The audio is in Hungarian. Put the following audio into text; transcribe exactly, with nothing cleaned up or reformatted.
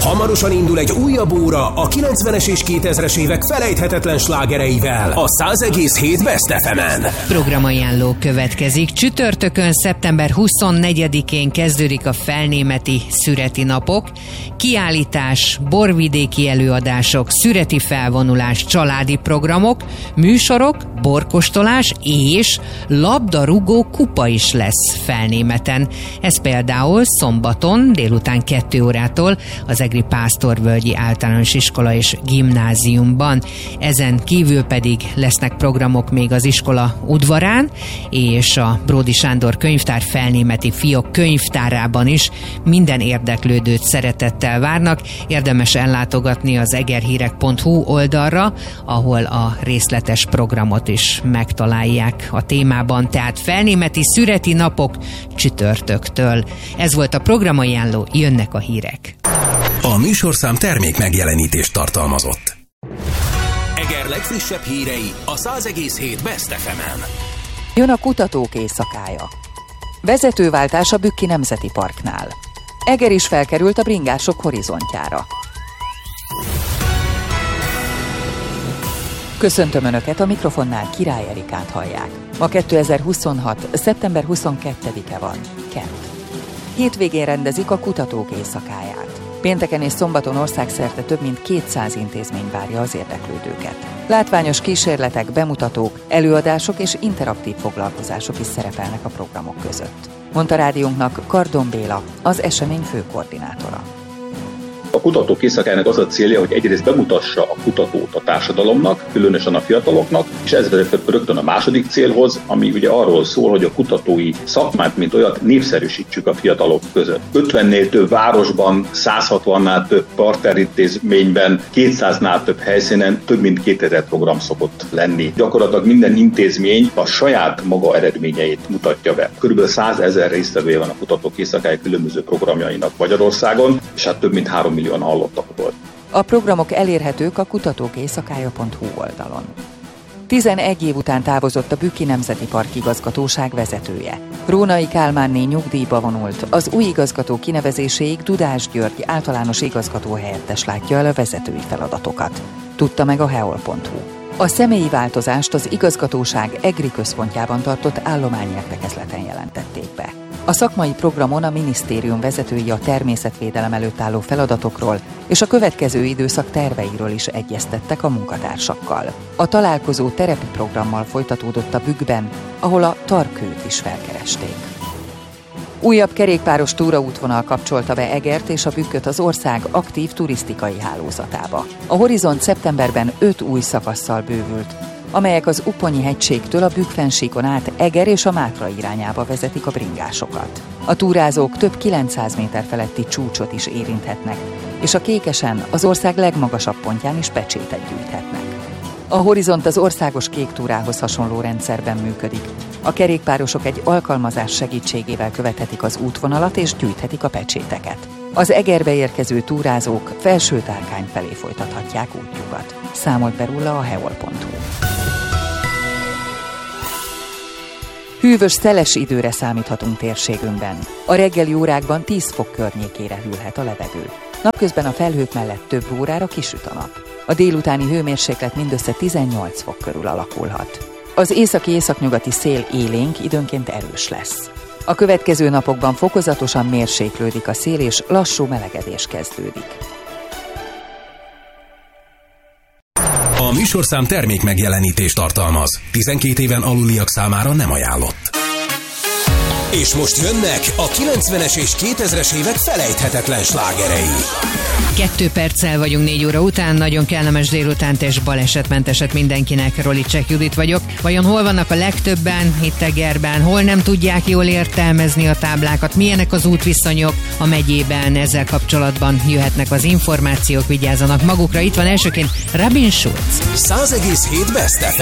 Hamarosan indul egy újabb óra a kilencvenes és kétezres évek felejthetetlen slágereivel a száz egész hét Best ef emen. Programajánló következik. Csütörtökön, szeptember huszonnegyedikén kezdődik a felnémeti szüreti napok. Kiállítás, borvidéki előadások, szüreti felvonulás, családi programok, műsorok, borkostolás és labdarúgó kupa is lesz Felnémeten. Ez például szombaton délután kettő órától az Egri Pásztorvölgyi Általános Iskola és Gimnáziumban. Ezen kívül pedig lesznek programok még az iskola udvarán, és a Bródi Sándor Könyvtár Felnémeti Fiók könyvtárában is minden érdeklődőt szeretettel várnak. Érdemes ellátogatni az egerhírek pont hu oldalra, ahol a részletes programot is megtalálják a témában, tehát felnémeti szüreti napok csütörtöktől. Ez volt a programajánló, jönnek a hírek. A műsorszám termék megjelenítést tartalmazott. Eger legfrissebb hírei a száz egész hét Best ef emen. Jön a kutatók éjszakája. Vezetőváltás a Bükki Nemzeti Parknál. Eger is felkerült a bringások horizontjára. Köszöntöm Önöket, a mikrofonnál Király Erikát hallják. Ma kétezer-huszonhat. szeptember huszonkettedike van, kedd. Hétvégén rendezik a kutatók éjszakáját. Pénteken és szombaton országszerte több mint kétszáz intézmény várja az érdeklődőket. Látványos kísérletek, bemutatók, előadások és interaktív foglalkozások is szerepelnek a programok között, mondta rádiónknak Kardon Béla, az esemény főkoordinátora. A kutatók éjszakájának az a célja, hogy egyrészt bemutassa a kutatót a társadalomnak, különösen a fiataloknak, és ez vezet rögtön a második célhoz, ami ugye arról szól, hogy a kutatói szakmát, mint olyat népszerűsítsük a fiatalok között. ötvennél több városban, száz hatvannál több partnerintézményben, kétszáznál több helyszínen több mint kétezer program szokott lenni. Gyakorlatilag minden intézmény a saját maga eredményeit mutatja be. Körülbelül százezer résztvevője van a kutatók éjszakája különböző programjainak Magyarországon, és hát több mint három millióan hallottak volt. A programok elérhetők a kutatók éjszakája pont hu oldalon. tizenegy év után távozott a Bükki Nemzeti Park igazgatóság vezetője. Rónai Kálmánné nyugdíjba vonult, az új igazgató kinevezéséig Dudás György általános igazgató helyettes látja el a vezetői feladatokat, tudta meg a heol pont hu. A személyi változást az igazgatóság Egri központjában tartott állományértekezleten jelentették be. A szakmai programon a minisztérium vezetői a természetvédelem előtt álló feladatokról és a következő időszak terveiről is egyeztettek a munkatársakkal. A találkozó terepi programmal folytatódott a Bükkben, ahol a Tarkőt is felkeresték. Újabb kerékpáros túraútvonal kapcsolta be Egert és a Bükköt az ország aktív turisztikai hálózatába. A Horizont szeptemberben öt új szakasszal bővült, amelyek az Uponyi hegységtől a Bükkfennsíkon át Eger és a Mátra irányába vezetik a bringásokat. A túrázók több kilencszáz méter feletti csúcsot is érinthetnek, és a Kékesen, az ország legmagasabb pontján is pecsétet gyűjthetnek. A Horizont az országos kék túrához hasonló rendszerben működik. A kerékpárosok egy alkalmazás segítségével követhetik az útvonalat és gyűjthetik a pecséteket. Az Egerbe érkező túrázók Felső Tárkány felé folytathatják útjukat. Számolt be róla a heol pont hu. Hűvös, szeles időre számíthatunk térségünkben. A reggeli órákban tíz fok környékére hűlhet a levegő. Napközben a felhők mellett több órára kisüt a nap. A délutáni hőmérséklet mindössze tizennyolc fok körül alakulhat. Az északi-északnyugati szél élénk, időnként erős lesz. A következő napokban fokozatosan mérséklődik a szél, és lassú melegedés kezdődik. A műsorszám termék megjelenítést tartalmaz. tizenkét éven aluliak számára nem ajánlott. És most jönnek a kilencvenes és kétezres évek felejthetetlen slágerei. Kettő perccel vagyunk négy óra után, nagyon kellemes délutánt és balesetmenteset mindenkinek. Rolicsek Judit vagyok. Vajon hol vannak a legtöbben itt Egerben? Hol nem tudják jól értelmezni a táblákat? Milyenek az útviszonyok a megyében? Ezzel kapcsolatban jöhetnek az információk, vigyázzanak magukra. Itt van elsőként Robin Schulz. száz egész hét Best ef em.